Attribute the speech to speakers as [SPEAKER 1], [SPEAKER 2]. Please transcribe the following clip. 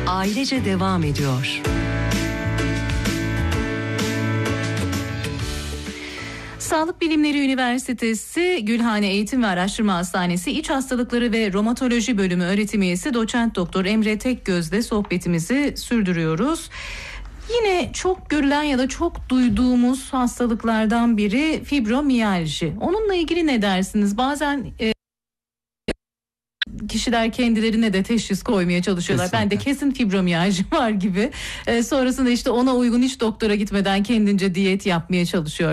[SPEAKER 1] ailece devam ediyor.
[SPEAKER 2] Sağlık Bilimleri Üniversitesi Gülhane Eğitim ve Araştırma Hastanesi İç Hastalıkları ve Romatoloji Bölümü öğretim üyesi Doçent Doktor Emre Tekgöz'le sohbetimizi sürdürüyoruz. Yine çok görülen ya da çok duyduğumuz hastalıklardan biri fibromiyalji. Onunla ilgili ne dersiniz? Bazen kişiler kendilerine de teşhis koymaya çalışıyorlar.
[SPEAKER 3] Kesinlikle.
[SPEAKER 2] Ben de kesin fibromiyalji var gibi. Sonrasında işte ona uygun hiç doktora gitmeden kendince diyet yapmaya çalışıyor.